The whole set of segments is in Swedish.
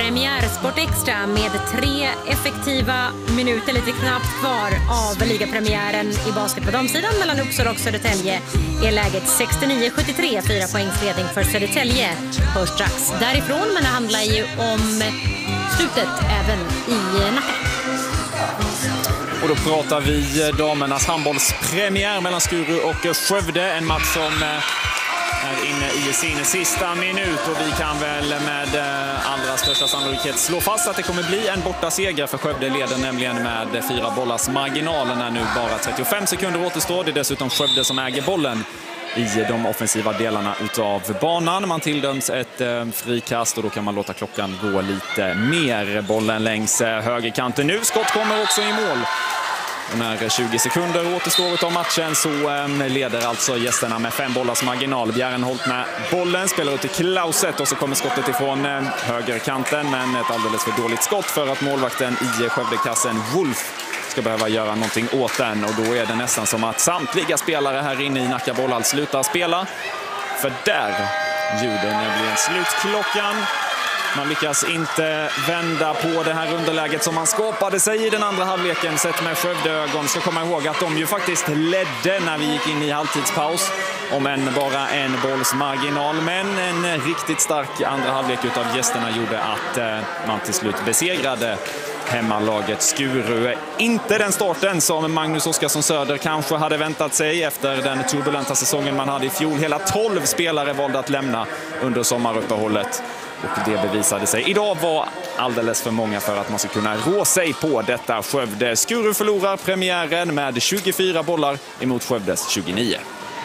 ligapremiär Sport Extra med 3 effektiva minuter lite knappt kvar av ligapremiären i basket på damsidan mellan Uppsala och Södertälje är läget 69-73, 4 poängs ledning för Södertälje. Hörs strax därifrån, men det handlar ju om slutet även i Nacka. Och då pratar vi damernas handbollspremiär mellan Skuru och Skövde. En match som är inne i sin sista minut och vi kan väl med allra största sannolikhet slå fast att det kommer bli en borta seger för Skövde. Leder nämligen med 4 bollars marginalen när nu bara 35 sekunder återstår. Det är dessutom Skövde som äger bollen i de offensiva delarna utav banan. Man tilldöms ett frikast och då kan man låta klockan gå lite mer. Bollen längs högerkanten nu. Skott kommer också i mål. Och när 20 sekunder återstår av matchen så leder alltså gästerna med 5 bollars marginal. Bjärrenholt med bollen, spelar ut till Klauset och så kommer skottet ifrån högerkanten. Men ett alldeles för dåligt skott för att målvakten i Skövdekassen Wolf ska behöva göra någonting åt den. Och då är det nästan som att samtliga spelare här inne i Nacka bollhall slutar spela. För där ljuder nämligen slutklockan. Man lyckas inte vända på det här underläget som man skapade sig i den andra halvleken sett med Skövdeögon. Ska komma ihåg att de ju faktiskt ledde när vi gick in i halvtidspaus. Om än bara en bolls marginal. Men en riktigt stark andra halvlek utav gästerna gjorde att man till slut besegrade hemmalaget Skuru. Inte den starten som Magnus Oskarsson Söder kanske hade väntat sig efter den turbulenta säsongen man hade i fjol. Hela 12 spelare valde att lämna under sommaruppehållet. Och det bevisade sig. Idag var alldeles för många för att man ska kunna rå sig på detta Skövde. Skuru förlorar premiären med 24 bollar emot Skövdes 29.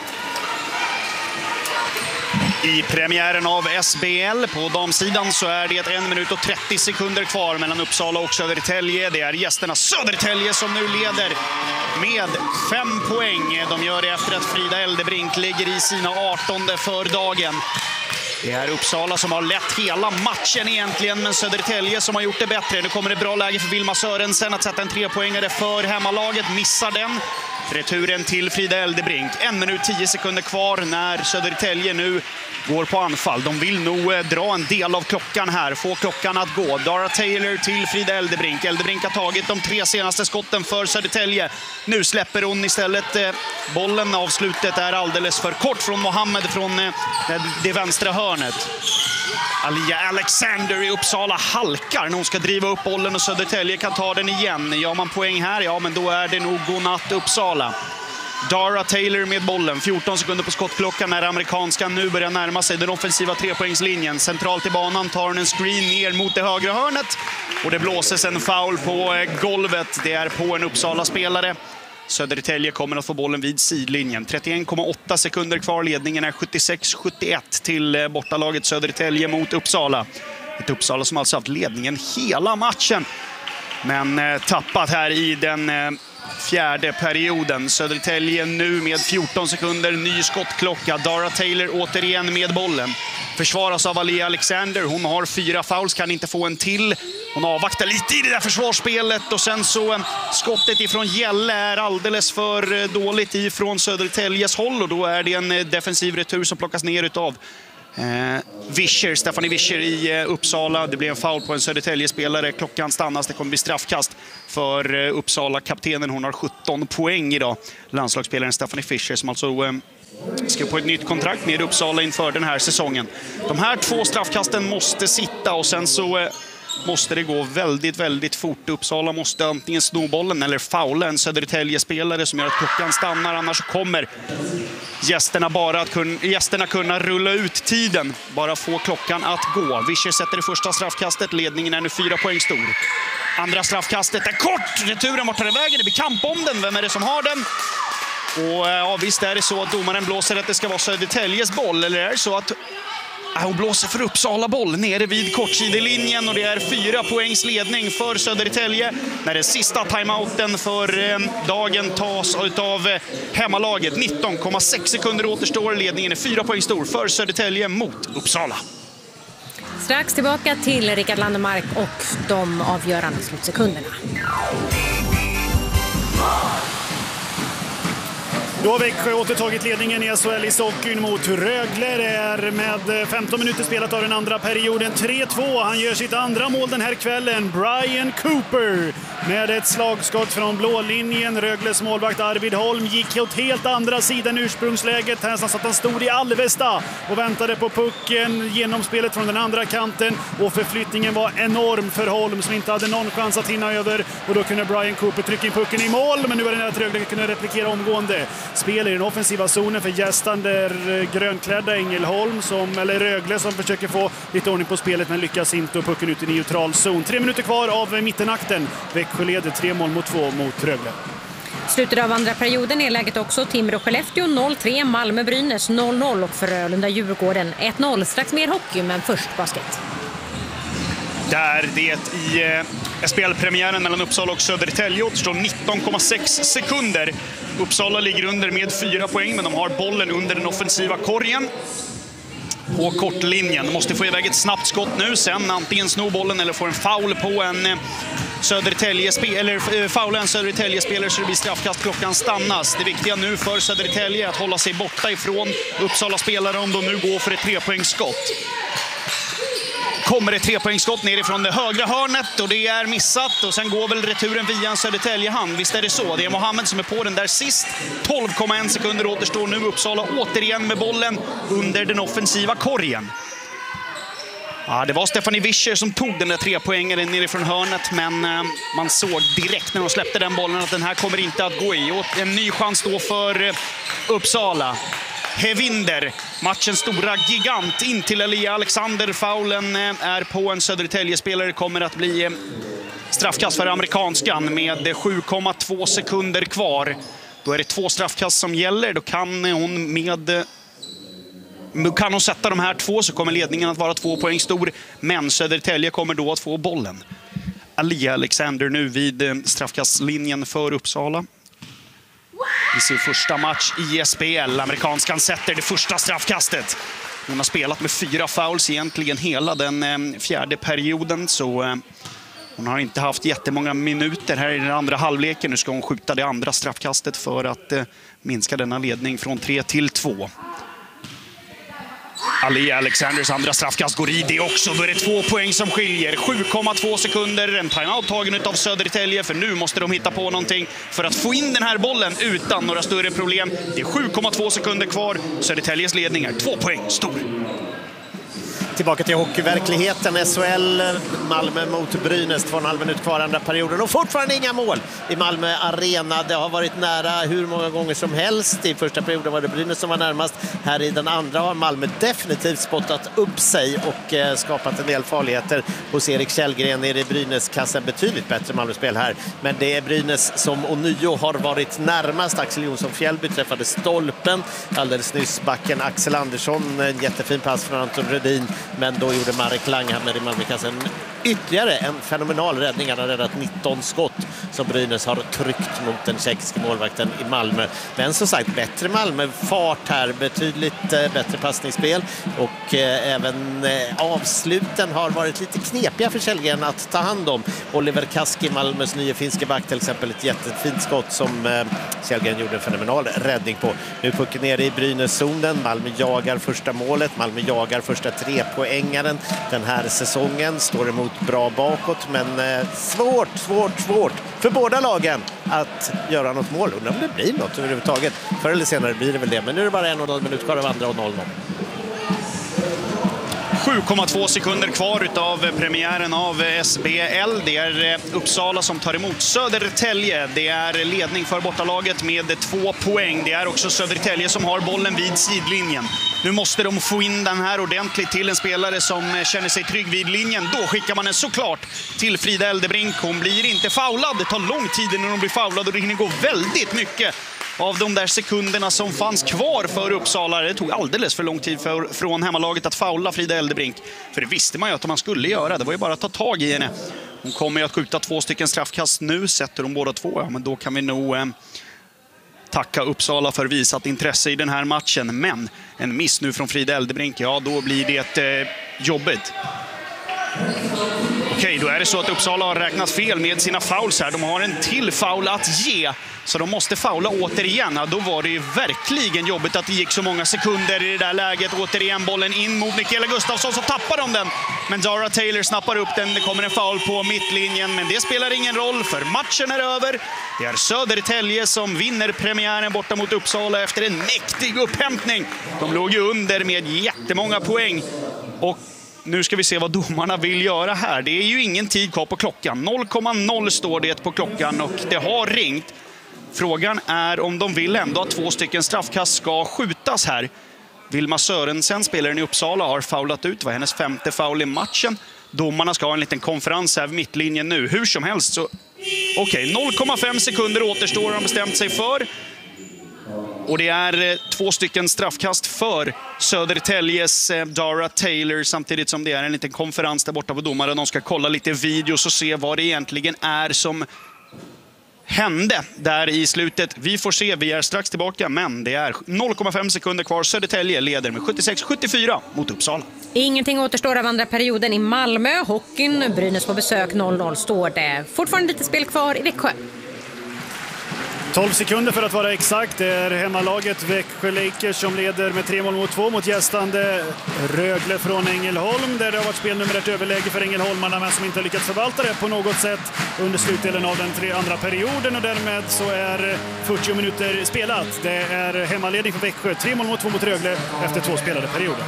I premiären av SBL på damsidan så är det 1 minut och 30 sekunder kvar mellan Uppsala och Södertälje. Det är gästerna Södertälje som nu leder med 5 poäng. De gör det efter att Frida Eldebrink ligger i sina 18:e för dagen. Det är Uppsala som har lett hela matchen egentligen, men Södertälje som har gjort det bättre. Nu kommer det bra läge för Vilma Sörensen att sätta en 3-poängare för hemmalaget. Missar den. Returen till Frida Eldebrink. 1 minut 10 sekunder kvar när Södertälje nu går på anfall. De vill nog dra en del av klockan här. Få klockan att gå. Dara Taylor till Frida Eldebrink. Eldebrink har tagit de 3 senaste skotten för Södertälje. Nu släpper hon istället bollen. Avslutet är alldeles för kort från Mohammed från det vänstra hörnet. Alia Alexander i Uppsala halkar när hon ska driva upp bollen och Södertälje kan ta den igen. Gör man poäng här, ja men då är det nog godnatt Uppsala. Dara Taylor med bollen, 14 sekunder på skottklockan när amerikanskan nu börjar närma sig den offensiva 3-poängslinjen. Centralt i banan tar hon en screen ner mot det högra hörnet och det blåses en foul på golvet. Det är på en Uppsala-spelare. Södertälje kommer att få bollen vid sidlinjen. 31,8 sekunder kvar. Ledningen är 76-71 till bortalaget Södertälje mot Uppsala. Ett Uppsala som alltså haft ledningen hela matchen. Men tappat här i den fjärde perioden. Södertälje nu med 14 sekunder. Ny skottklocka. Dara Taylor återigen med bollen. Försvaras av Alia Alexander. Hon har 4 fouls, kan inte få en till. Hon avvaktar lite i det där försvarsspelet. Och sen så skottet ifrån Gälle är alldeles för dåligt ifrån Södertäljes håll. Och då är det en defensiv retur som plockas ner utav Stephanie Vischer i Uppsala. Det blir en foul på en Södertälje-spelare. Klockan stannas, det kommer bli straffkast för Uppsala. Kaptenen, hon har 17 poäng idag. Landslagsspelaren Stephanie Vischer som alltså ska på ett nytt kontrakt med Uppsala inför den här säsongen. De här 2 straffkasten måste sitta och sen så måste det gå väldigt, väldigt fort. Uppsala måste antingen sno bollen eller foula en Södertälje-spelare som gör att klockan stannar. Annars kommer gästerna kunna rulla ut tiden. Bara få klockan att gå. Vischer sätter det första straffkastet. Ledningen är nu 4 poäng stor. Andra straffkastet är kort. Returen vart tar det vägen? Det blir kamp om den. Vem är det som har den? Och ja, visst är det så att domaren blåser att det ska vara Södertäljes boll. Eller är det så att hon blåser för Uppsala boll nere vid kortsidelinjen och det är 4 poängs ledning för Södertälje när den sista timeouten för dagen tas av hemmalaget. 19,6 sekunder återstår. Ledningen är 4 poäng stor för Södertälje mot Uppsala. Strax tillbaka till Rickard Landemark och de avgörande slutsekunderna. Då har Växjö återtagit ledningen i SHL i Sockeln mot Rögle. Det är med 15 minuter spelat av den andra perioden 3-2. Han gör sitt andra mål den här kvällen. Brian Cooper med ett slagskott från blålinjen. Rögles målvakt Arvid Holm gick åt helt andra sidan ursprungsläget. Här satt han stod i Alvesta och väntade på pucken genom spelet från den andra kanten. Och förflyttningen var enorm för Holm som inte hade någon chans att hinna över. Och då kunde Brian Cooper trycka in pucken i mål. Men nu var det nära att Rögle kunde replikera omgående. Spel i den offensiva zonen för gästande grönklädda Ängelholm eller Rögle som försöker få lite ordning på spelet men lyckas inte och pucken ut i neutral zon. 3 minuter kvar av mittenakten. Växjö leder 3-2 mot Rögle. Slutet av andra perioden är läget också Timrå-Skellefteå 0-3, Malmö-Brynäs 0-0 och Frölunda-Djurgården 1-0. Strax mer hockey men först basket. Där det i SPL-premiären mellan Uppsala och Södertälje återstår 19,6 sekunder. Uppsala ligger under med 4 poäng men de har bollen under den offensiva korgen. På kortlinjen. De måste få iväg ett snabbt skott nu. Sen antingen sno bollen eller få en foul på en Södertälje-spelare så det blir straffkast. Klockan stannas. Det viktiga nu för Södertälje är att hålla sig borta ifrån Uppsala-spelare om de nu går för ett 3-poängsskott. Kommer ett 3-poängsskott nerifrån det högra hörnet och det är missat. Och sen går väl returen via en Södertälje-hand. Visst är det så. Det är Mohammed som är på den där sist. 12,1 sekunder återstår nu. Uppsala återigen med bollen under den offensiva korgen. Ja, det var Stefanie Wischer som tog den där 3-poängaren nerifrån hörnet. Men man såg direkt när de släppte den bollen att den här kommer inte att gå i. Och en ny chans då för Uppsala. Hevinder, matchens stora gigant, in till Elia Alexander. Faulen är på en Södertälje-spelare, kommer att bli straffkast för amerikanskan med 7,2 sekunder kvar. Då är det 2 straffkast som gäller. Då kan hon sätta de här 2 så kommer ledningen att vara 2 poäng stor. Men Södertälje kommer då att få bollen. Elia Alexander nu vid straffkastlinjen för Uppsala. I sin första match i SPL. Amerikanskan sätter det första straffkastet. Hon har spelat med 4 fouls egentligen hela den fjärde perioden. Så hon har inte haft jättemånga minuter här i den andra halvleken. Nu ska hon skjuta det andra straffkastet för att minska denna ledning från 3 till 2. Ali Alexanders andra straffkast går i det också. Då är det 2 poäng som skiljer. 7,2 sekunder. En timeout tagen av Södertälje. För nu måste de hitta på någonting för att få in den här bollen utan några större problem. Det är 7,2 sekunder kvar. Södertäljes ledning är 2 poäng stor. Tillbaka till hockeyverkligheten. SHL, Malmö mot Brynäs. 2,5 minuter kvar andra perioden. Och fortfarande inga mål i Malmö Arena. Det har varit nära hur många gånger som helst. I första perioden var det Brynäs som var närmast. Här i den andra har Malmö definitivt spottat upp sig och skapat en del farligheter hos Erik Källgren. Nere i Brynäs-kassen betydligt bättre Malmö-spel här. Men det är Brynäs som ånyo har varit närmast. Axel Jonsson Fjällby träffade stolpen. Alldeles nyss backen Axel Andersson. En jättefin pass från Anton Rödin. Men då gjorde Marek Langhammer i Malmökassen ytterligare en fenomenal räddning. Han har räddat 19 skott som Brynäs har tryckt mot den tjeckiska målvakten i Malmö. Men som sagt, bättre Malmö-fart här. Betydligt bättre passningsspel. Och även avsluten har varit lite knepiga för Källgren att ta hand om. Oliver Kaski, Malmös nya finska back till exempel. Ett jättefint skott som Källgren gjorde en fenomenal räddning på. Nu pucken ner i Brynäs-zonen. Malmö jagar första målet. Malmö jagar första 3-poängaren den här säsongen. Står emot bra bakåt, men svårt för båda lagen att göra något mål. Undrar om det blir något överhuvudtaget. Förr eller senare blir det väl det, men nu är det bara 1,5 minuter kvar av andra och 0-0. 7,2 sekunder kvar av premiären av SBL. Det är Uppsala som tar emot Södertälje. Det är ledning för bortalaget med 2 poäng. Det är också Södertälje som har bollen vid sidlinjen. Nu måste de få in den här ordentligt till en spelare som känner sig trygg vid linjen. Då skickar man den såklart till Frida Eldebrink. Hon blir inte foulad. Det tar lång tid när hon blir foulad och det hinner gå väldigt mycket av de där sekunderna som fanns kvar för Uppsala. Det tog alldeles för lång tid från hemmalaget att foula Frida Eldebrink. För det visste man ju att man skulle göra. Det var ju bara att ta tag i henne. Hon kommer ju att skjuta 2 stycken straffkast nu. Sätter de båda 2, ja, men då kan vi nog tacka Uppsala för visat intresse i den här matchen. Men en miss nu från Frida Eldebrink, ja då blir det jobbigt. Okej, då är det så att Uppsala har räknat fel med sina fouls här. De har en till foul att ge, så de måste foula återigen. Ja, då var det ju verkligen jobbigt att det gick så många sekunder i det där läget. Återigen bollen in mot Mikaela Gustafsson, så tappar de den. Men Dara Taylor snappar upp den. Det kommer en foul på mittlinjen, men det spelar ingen roll för matchen är över. Det är Södertälje som vinner premiären borta mot Uppsala efter en mäktig upphämtning. De låg ju under med jättemånga poäng. Och nu ska vi se vad domarna vill göra här. Det är ju ingen tid kvar på klockan. 0,0 står det på klockan och det har ringt. Frågan är om de vill ändå att 2 stycken straffkast ska skjutas här. Vilma Sörensen, spelaren i Uppsala, har foulat ut. Det var hennes 5:e foul i matchen. Domarna ska ha en liten konferens här vid mittlinjen nu. Hur som helst så... Okej, 0,5 sekunder återstår har de bestämt sig för. Och det är 2 stycken straffkast för Södertäljes Dara Taylor, samtidigt som det är en liten konferens där borta på domare. De ska kolla lite videos och se vad det egentligen är som hände där i slutet. Vi får se, vi är strax tillbaka, men det är 0,5 sekunder kvar. Södertälje leder med 76-74 mot Uppsala. Ingenting återstår av andra perioden i Malmö. Hockeyn, Brynäs på besök, 0-0 står det. Fortfarande lite spel kvar i Växjö. 12 sekunder för att vara exakt. Det är hemmalaget Växjö Lakers som leder med 3-2 mot gästande Rögle från Ängelholm, där det har varit spelnumret överläge för ängelholmarna, men som inte har lyckats förvalta det på något sätt under slutdelen av den andra perioden, och därmed så är 40 minuter spelat. Det är hemmaledning för Växjö, 3-2 mot Rögle efter 2 spelade perioder.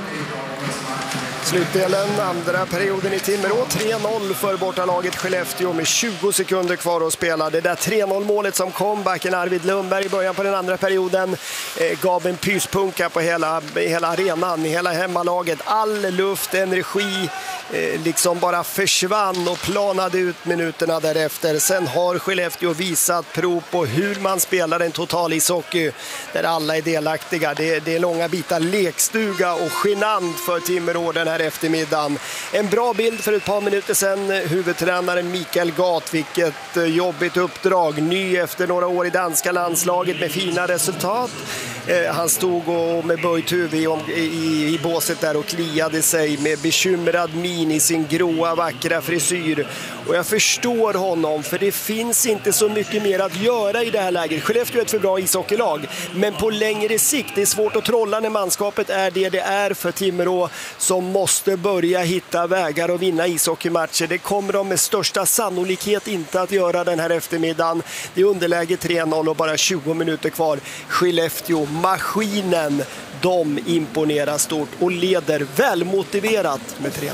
Slutdelen, andra perioden i Timrå, 3-0 för bortalaget Skellefteå med 20 sekunder kvar att spela. Det där 3-0-målet som kom, backen Arvid Lundberg i början på den andra perioden, gav en pyspunka på hela arenan, hela hemmalaget. All luft, energi liksom bara försvann och planade ut minuterna därefter. Sen har Skellefteå visat prov på hur man spelar en total ishockey där alla är delaktiga. Det är långa bitar lekstuga och genant för Timrå den här eftermiddagen. En bra bild för ett par minuter sedan. Huvudtränaren Mikael Gat, vilket jobbigt uppdrag. Ny efter några år i danska landslaget med fina resultat. Han stod med böjt huvud i båset där och kliade sig med bekymrad min i sin gråa vackra frisyr. Och jag förstår honom, för det finns inte så mycket mer att göra i det här läget. Skellefteå är ett för bra ishockeylag, men på längre sikt, det är svårt att trolla när manskapet är det är för Timrå, som måste börja hitta vägar och vinna ishockeymatcher. Det kommer de med största sannolikhet inte att göra den här eftermiddagen. Det är underläge 3-0 och bara 20 minuter kvar. Skellefteå, maskinen, de imponerar stort och leder välmotiverat med 3-0.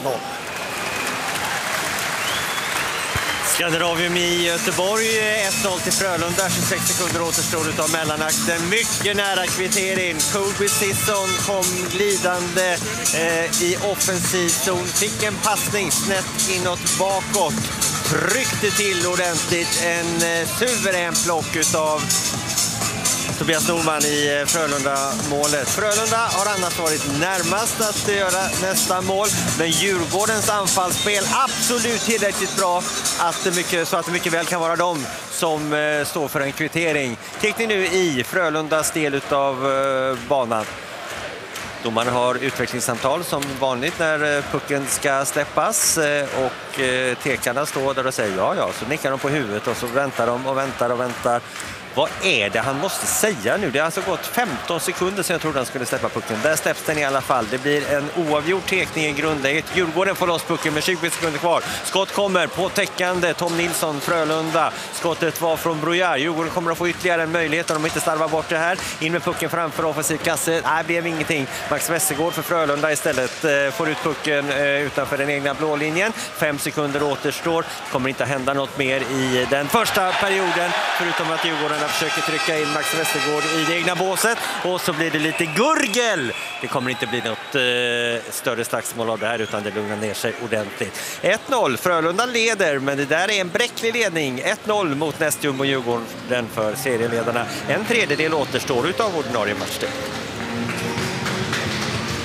Skandinavium i Göteborg, 1-0 till Frölunda, 26 sekunder återstår av mellanakten. Mycket nära kvittering. Colby Sisson kom glidande i offensiv zon, fick en passning snett inåt bakåt. Tryckte till ordentligt, en suverän plock utav Tobias Norman i Frölunda-målet. Frölunda har annars varit närmast att göra nästa mål, men Djurgårdens anfallsspel absolut tillräckligt bra så att det mycket väl kan vara de som står för en kvittering. Teckning nu i Frölundas del av banan. Domaren har utvecklingssamtal som vanligt när pucken ska släppas, och tekarna står där och säger ja, så nickar de på huvudet och så väntar de och väntar. Vad är det han måste säga nu? Det har alltså gått 15 sekunder sedan jag trodde han skulle släppa pucken. Där släpps den i alla fall. Det blir en oavgjord tekning i grundläget. Djurgården får loss pucken med 20 sekunder kvar. Skott kommer på täckande. Tom Nilsson, Frölunda. Skottet var från Brojar. Djurgården kommer att få ytterligare en möjlighet om de inte starvar bort det här. In med pucken framför offensiv kasse. Nej, blev ingenting. Max Westergård för Frölunda istället får ut pucken utanför den egna blålinjen. 5 sekunder återstår. Kommer inte hända något mer i den första perioden, förutom att Djurgården försöker trycka in Max Westergård i det egna båset, och så blir det lite gurgel. Det kommer inte bli något större slagsmål av det här, utan det lugnar ner sig ordentligt. 1-0, Frölunda leder, men det där är en bräcklig ledning. 1-0 mot nästjumbo Djurgården för serieledarna. En tredjedel återstår utav ordinarie matchtid.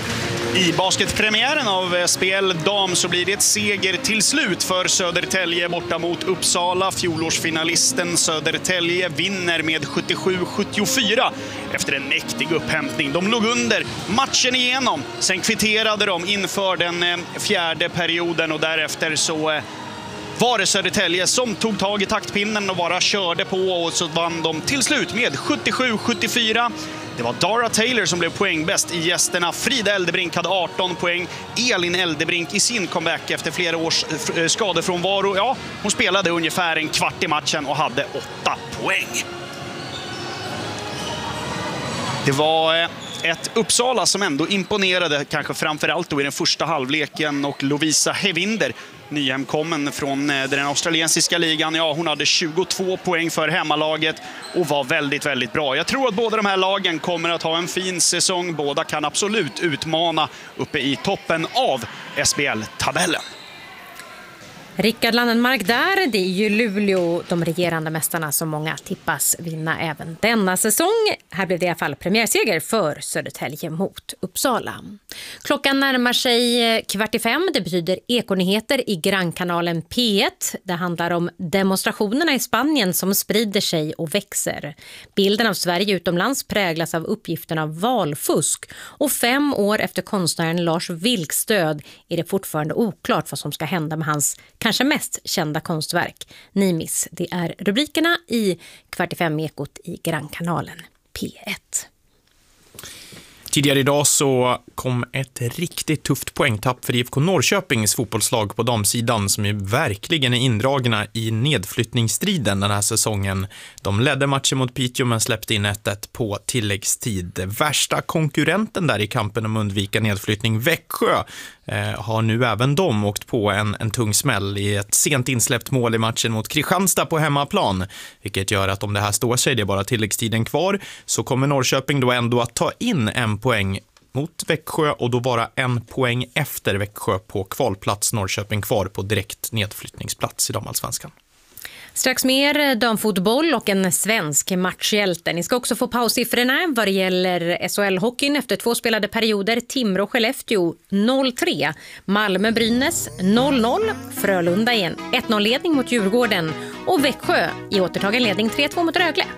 I basketpremiären av SBL Dam så blir det ett seger till slut för Södertälje borta mot Uppsala. Fjolårsfinalisten Södertälje vinner med 77-74 efter en mäktig upphämtning. De låg under matchen igenom, sen kvitterade de inför den fjärde perioden och därefter så var det Södertälje som tog tag i taktpinnen och bara körde på och så vann de till slut med 77-74. Det var Dara Taylor som blev poängbäst i gästerna. Frida Eldebrink hade 18 poäng. Elin Eldebrink i sin comeback efter flera års skadefrånvaro. Ja, hon spelade ungefär en kvart i matchen och hade 8 poäng. Det var ett Uppsala som ändå imponerade, kanske framförallt då i den första halvleken, och Lovisa Hevinder, nyhemkommen från den australiensiska ligan. Ja, hon hade 22 poäng för hemmalaget och var väldigt, väldigt bra. Jag tror att båda de här lagen kommer att ha en fin säsong. Båda kan absolut utmana uppe i toppen av SBL-tabellen. Rickard Landenmark där, det är ju Luleå, de regerande mästarna som många tippas vinna även denna säsong. Här blev det i alla fall premiärseger för Södertälje mot Uppsala. Klockan närmar sig 4:45, det betyder Ekonyheter i grannkanalen P1. Det handlar om demonstrationerna i Spanien som sprider sig och växer. Bilden av Sverige utomlands präglas av uppgifterna av valfusk och 5 år efter konstnären Lars Vilks död är det fortfarande oklart vad som ska hända med hans kanske mest kända konstverk, Nimis. Det är rubrikerna i 4:45-ekot i grannkanalen P1. Tidigare idag så kom ett riktigt tufft poängtapp för IFK Norrköpings fotbollslag på damsidan som ju verkligen är indragna i nedflyttningsstriden den här säsongen. De ledde matchen mot Piteå men släppte in 1-1 på tilläggstid. Värsta konkurrenten där i kampen om undvika nedflyttning, Växjö, har nu även de åkt på en tung smäll i ett sent insläppt mål i matchen mot Kristianstad på hemmaplan. Vilket gör att om det här står sig, det är bara tilläggstiden kvar, så kommer Norrköping då ändå att ta in 1 poäng mot Växjö och då bara 1 poäng efter Växjö på kvalplats. Norrköping kvar på direkt nedflyttningsplats i damallsvenskan. Strax mer damfotboll och en svensk matchhjälte. Ni ska också få paussiffrorna vad det gäller SHL-hockeyn efter 2 spelade perioder. Timrå Skellefteå 0-3, Malmö-Brynäs 0-0, Frölunda i en 1-0-ledning mot Djurgården och Växjö i återtagen ledning 3-2 mot Rögle.